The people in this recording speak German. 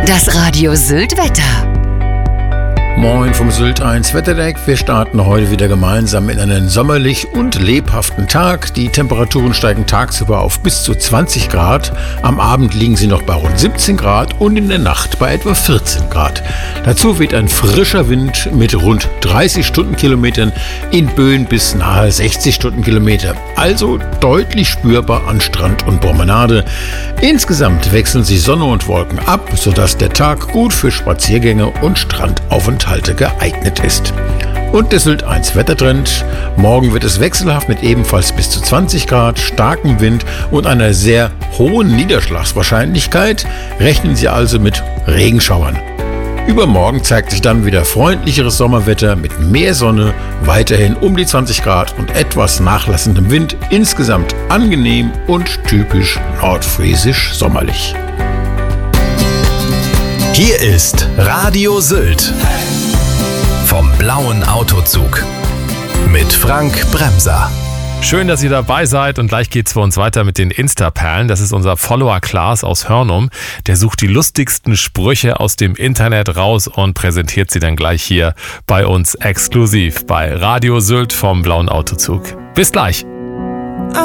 Das Radio Sylt Wetter. Moin vom Sylt 1 Wetterdeck. Wir starten heute wieder gemeinsam in einen sommerlich und lebhaften Tag. Die Temperaturen steigen tagsüber auf bis zu 20 Grad. Am Abend liegen sie noch bei rund 17 Grad und in der Nacht bei etwa 14 Grad. Dazu weht ein frischer Wind mit rund 30 Stundenkilometern in Böen bis nahe 60 Stundenkilometer. Also deutlich spürbar an Strand und Promenade. Insgesamt wechseln sich Sonne und Wolken ab, sodass der Tag gut für Spaziergänge und Strandaufenthalte geeignet ist. Und der Sylt 1 Wettertrend. Morgen wird es wechselhaft mit ebenfalls bis zu 20 Grad, starkem Wind und einer sehr hohen Niederschlagswahrscheinlichkeit. Rechnen Sie also mit Regenschauern. Übermorgen zeigt sich dann wieder freundlicheres Sommerwetter mit mehr Sonne, weiterhin um die 20 Grad und etwas nachlassendem Wind. Insgesamt angenehm und typisch nordfriesisch sommerlich. Hier ist Radio Sylt vom blauen Autozug mit Frank Bremser. Schön, dass ihr dabei seid und gleich geht's für uns weiter mit den Insta-Perlen. Das ist unser Follower Klaas aus Hörnum. Der sucht die lustigsten Sprüche aus dem Internet raus und präsentiert sie dann gleich hier bei uns exklusiv bei Radio Sylt vom blauen Autozug. Bis gleich.